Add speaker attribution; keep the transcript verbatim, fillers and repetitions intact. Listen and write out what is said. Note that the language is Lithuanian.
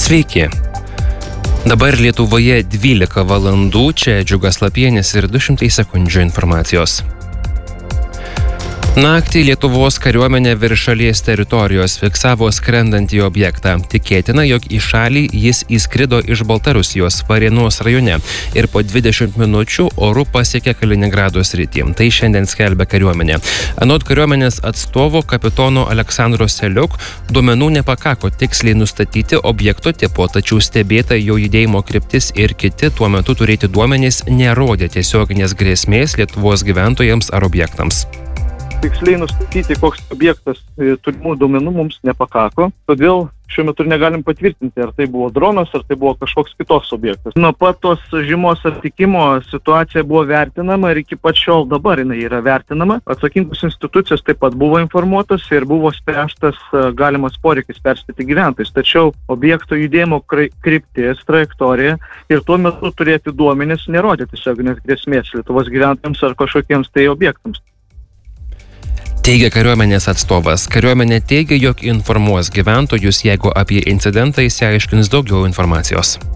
Speaker 1: Sveiki. Dabar Lietuvoje dvylika valandų, čia Džiugas Lapienis ir du šimtai sekundžių informacijos. Naktį Lietuvos kariuomenė virš šalies teritorijos fiksavo skrendantį objektą. Tikėtina, jog į šalį jis įskrido iš Baltarusijos Varėnos rajone ir po dvidešimt minučių oru pasiekė Kaliningrado sritį. Tai šiandien skelbia kariuomenė. Anot kariuomenės atstovo kapitono Aleksandro Seliuk, duomenų nepakako tiksliai nustatyti objekto tipo, tačiau stebėta jo judėjimo kryptis ir kiti tuo metu turėti duomenys nerodė tiesioginės grėsmės Lietuvos gyventojams ar objektams.
Speaker 2: Tiksliai nustatyti, koks objektas turimų duomenų mums nepakako, todėl šiuo metu negalim patvirtinti, ar tai buvo dronas, ar tai buvo kažkoks kitoks objektas. Nuo pat tos žymos aptikimo situacija buvo vertinama ir iki pat šiol dabar jinai yra vertinama. Atsakingos institucijos taip pat buvo informuotos ir buvo spręstas galimas poreikis perspėti gyventojus. Tačiau objekto judėjimo kryptis, trajektorija ir tuo metu turėti duomenis nerodė tiesioginės grėsmės Lietuvos gyventojams ar kažkokiems tai objektams.
Speaker 1: Teigia kariuomenės atstovas. Kariuomenė teigia, jog informuos gyventojus, jeigu apie incidentą išsiaiškins daugiau informacijos.